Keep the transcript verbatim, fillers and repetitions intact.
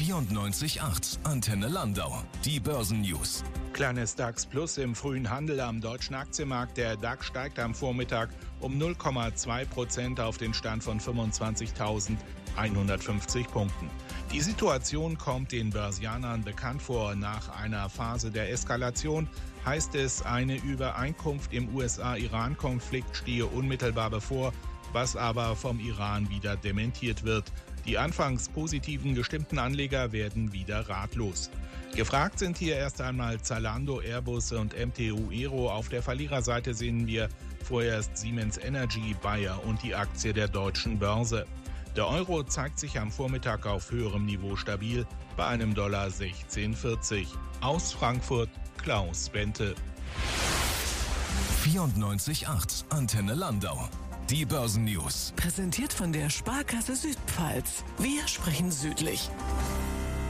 vierundneunzig Komma acht Antenne Landau. Die Börsennews. Kleines DAX Plus im frühen Handel am deutschen Aktienmarkt. Der DAX steigt am Vormittag um null Komma zwei Prozent auf den Stand von fünfundzwanzigtausendeinhundertfünfzig Punkten. Die Situation kommt den Börsianern bekannt vor. Nach einer Phase der Eskalation heißt es, eine Übereinkunft im U S A-Iran-Konflikt stehe unmittelbar bevor, was aber vom Iran wieder dementiert wird. Die anfangs positiven gestimmten Anleger werden wieder ratlos. Gefragt sind hier erst einmal Zalando, Airbus und M T U Aero. Auf der Verliererseite sehen wir vorerst Siemens Energy, Bayer und die Aktie der Deutschen Börse. Der Euro zeigt sich am Vormittag auf höherem Niveau stabil bei einem Dollar sechzehn vierzig. Aus Frankfurt Klaus Bente. vierundneunzig Komma acht Antenne Landau. Die Börsennews. Präsentiert von der Sparkasse Südpfalz. Wir sprechen südlich.